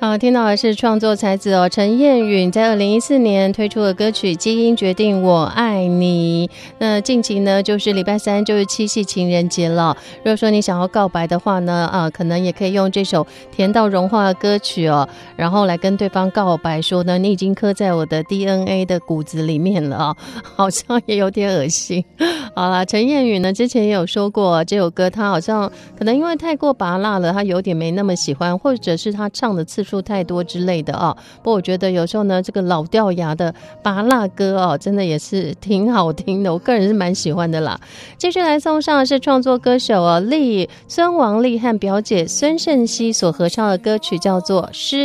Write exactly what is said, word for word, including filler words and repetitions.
好，听到的是创作才子哦，陈燕允在二零一四年推出的歌曲《基因决定我爱你》。那近期呢，就是礼拜三就是七夕情人节了。如果说你想要告白的话呢，啊，可能也可以用这首甜到融化的歌曲哦，然后来跟对方告白说呢，你已经刻在我的 D N A 的骨子里面了哦，好像也有点恶心。好啦，陈燕允呢之前也有说过，这首歌他好像可能因为太过拔辣了，他有点没那么喜欢，或者是他唱的次数太多之类的哦。不过我觉得有时候呢，这个老掉牙的拔辣歌哦，真的也是挺好听的，我个人是蛮喜欢的啦。继续来送上的是创作歌手哦，丽孙王丽和表姐孙盛熙所合唱的歌曲，叫做《诗》。